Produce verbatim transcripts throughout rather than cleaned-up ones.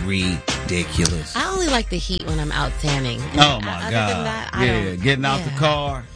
ridiculous. I only like the heat when I'm out tanning. And oh my other God. Than that, I yeah, don't, getting out yeah. the car.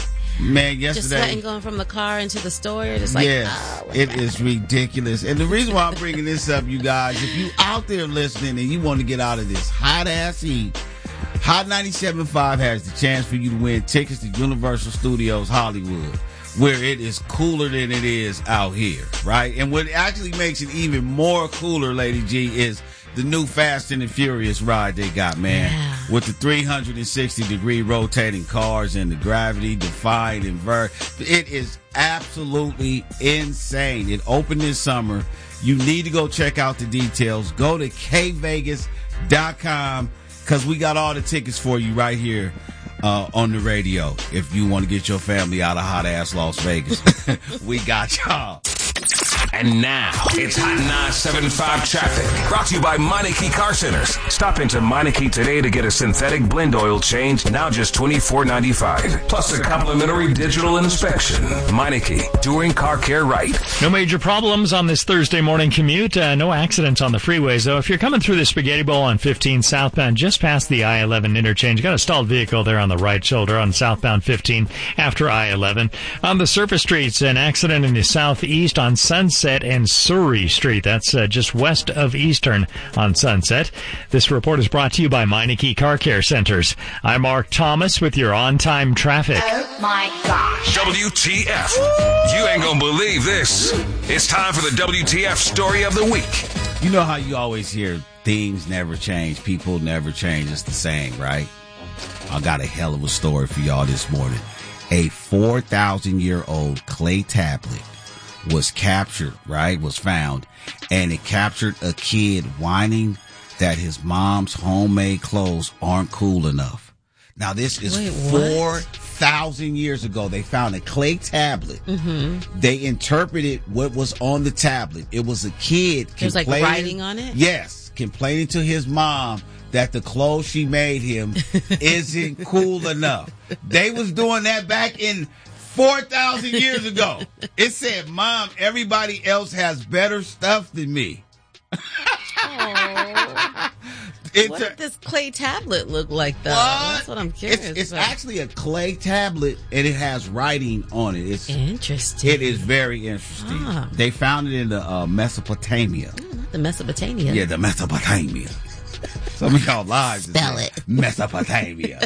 Man, yesterday. Just sweating going from the car into the store. Just like, yes, oh, it is ridiculous. And the reason why I'm bringing this up, you guys, if you out there listening and you want to get out of this hot ass heat, Hot ninety-seven point five has the chance for you to win tickets to Universal Studios Hollywood, where it is cooler than it is out here, right? And what actually makes it even more cooler, Lady G, is the new Fast and the Furious ride they got, man. Yeah. With the three hundred sixty degree rotating cars and the gravity defying invert. It is absolutely insane. It opened this summer. You need to go check out the details. Go to k vegas dot com because we got all the tickets for you right here uh, on the radio. If you want to get your family out of hot ass Las Vegas, we got y'all. And now, it's Hot nine seven five traffic. Brought to you by Meineke Car Centers. Stop into Meineke today to get a synthetic blend oil change, now just twenty-four ninety-five. Plus a complimentary digital inspection. Meineke, doing car care right. No major problems on this Thursday morning commute. Uh, no accidents on the freeways, though. If you're coming through the Spaghetti Bowl on fifteen southbound, just past the I eleven interchange, got a stalled vehicle there on the right shoulder on southbound fifteen after I eleven. On the surface streets, an accident in the southeast on Sunset and Surrey Street. That's uh, just west of Eastern on Sunset. This report is brought to you by Meineke Car Care Centers. I'm Mark Thomas with your on-time traffic. Oh my gosh. W T F. You ain't gonna believe this. It's time for the W T F story of the week. You know how you always hear things never change, people never change, it's the same, right? I got a hell of a story for y'all this morning. A four thousand year old clay tablet was captured, right, was found, and it captured a kid whining that his mom's homemade clothes aren't cool enough. Now, this is Wait, four thousand years ago. They found a clay tablet. Mm-hmm. They interpreted what was on the tablet. It was a kid There's like complaining. writing on it? Yes, complaining to his mom that the clothes she made him isn't cool enough. They was doing that back in four thousand years ago. It said, Mom, everybody else has better stuff than me. What did this clay tablet look like, though? What? That's what I'm curious It's, it's about. actually a clay tablet, and it has writing on it. It's Interesting. It is very interesting. Ah. They found it in the uh, Mesopotamia. Oh, not the Mesopotamia. Yeah, the Mesopotamia. Some of y'all lives Spell is it. Mesopotamia.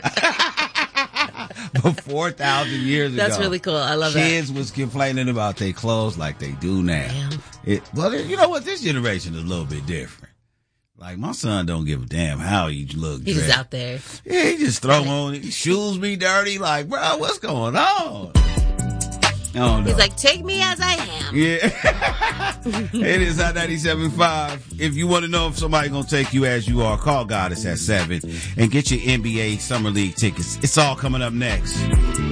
But four thousand years ago. That's really cool. I love that. Kids was complaining about their clothes like they do now. Damn. It, well, you know what? This generation is a little bit different. Like, my son don't give a damn how he look. He's just dressed. out there. Yeah, he just throw on. His shoes be dirty. Like, bro, what's going on? I don't know. He's like, take me as I am. Yeah. It is Hot ninety-seven point five. If you want to know if somebody going to take you as you are, call Goddess at seven and get your N B A Summer League tickets. It's all coming up next.